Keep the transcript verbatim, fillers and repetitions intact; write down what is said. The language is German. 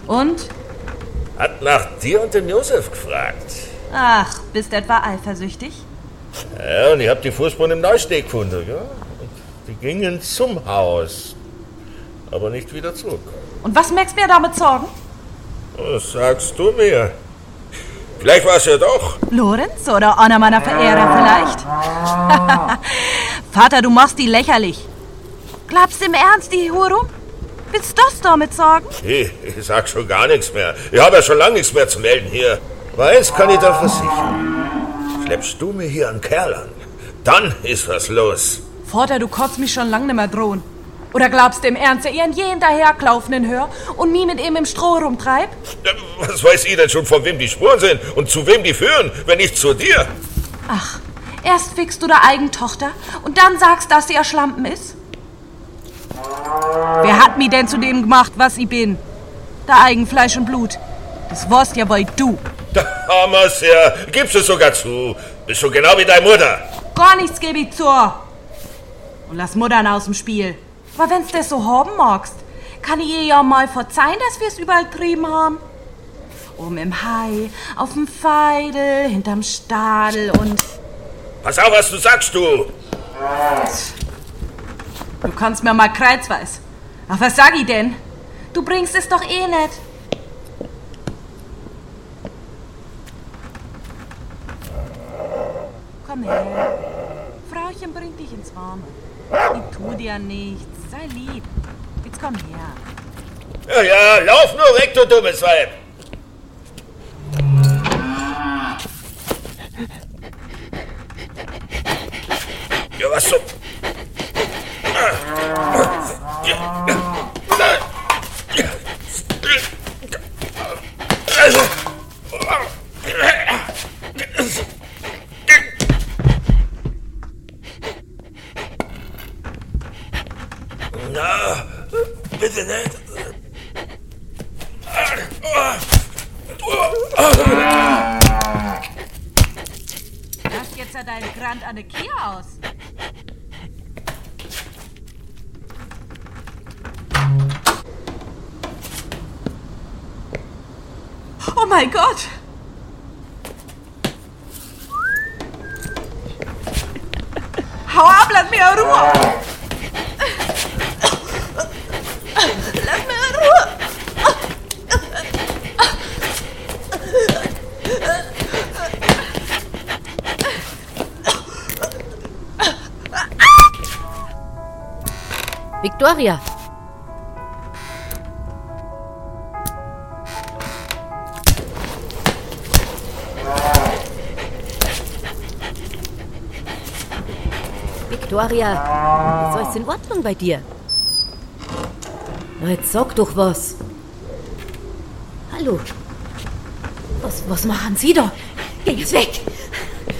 Und? Hat nach dir und dem Josef gefragt. Ach, bist etwa eifersüchtig? Ja, und ich hab die Fußspuren im Neusteg gefunden, ja. Die gingen zum Haus, aber nicht wieder zurück. Und was magst mir damit sorgen? Was sagst du mir? Vielleicht war es ja doch. Lorenz oder einer meiner Verehrer vielleicht? Vater, du machst die lächerlich. Glaubst du im Ernst, die Hurum? Willst du das damit sagen? Hey, ich sag schon gar nichts mehr. Ich habe ja schon lange nichts mehr zu melden hier. Aber eins kann ich dir versichern. Schleppst du mir hier einen Kerl an, dann ist was los. Vater, du konntest mich schon lange nicht mehr drohen. Oder glaubst du im Ernst, dass ihr ihn jeden daherklaufenden hör und mich mit ihm im Stroh rumtreibt? Was weiß ich denn schon, von wem die Spuren sind und zu wem die führen, wenn nicht zu dir? Ach, erst fickst du der eigen Tochter und dann sagst, dass sie ihr Schlampen ist? Wer hat mich denn zu dem gemacht, was ich bin? Der eigen Fleisch und Blut. Das warst ja wohl du. Da haben wir's ja. Gibst du sogar zu. Bist schon genau wie deine Mutter. Gar nichts gebe ich zu. Und lass Muttern aus dem Spiel. Aber wenn's das so haben magst, kann ich ihr ja mal verzeihen, dass wir's überall trieben haben. Oben im Hai, auf dem Feidel, hinterm Stadel und... Pass auf, was du sagst, du. Du kannst mir mal kreuzweis. Ach, was sag ich denn? Du bringst es doch eh nicht. Komm her. Frauchen bringt dich ins Warme. Ich tu dir nichts. Sei lieb. Jetzt komm her. Ja, ja, lauf nur weg, du dummes Weib. Ja, was so... Na, bitte nicht. Lass jetzt ja deinen Grand an der Kier aus. Oh mein Gott! Hau ab, lass mir in Ruhe! Lass mir in Ruhe! Victoria! Victoria, ist alles in Ordnung bei dir? Na, jetzt sag doch was. Hallo? Was, was machen Sie da? Geh jetzt weg!